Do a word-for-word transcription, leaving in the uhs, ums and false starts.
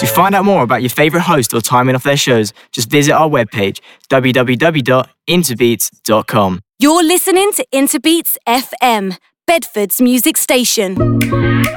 To find out more about your favourite host or timing of their shows, just visit our webpage, w w w dot interbeats dot com. You're listening to Interbeats F M, Bedford's music station.